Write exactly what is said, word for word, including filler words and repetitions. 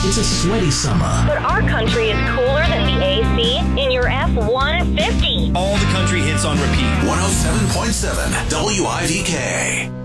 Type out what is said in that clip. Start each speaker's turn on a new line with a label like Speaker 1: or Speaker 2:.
Speaker 1: It's a sweaty summer.
Speaker 2: But our country is cooler than the A C in your F one fifty.
Speaker 3: All the country hits on repeat.
Speaker 1: one oh seven point seven W I D K.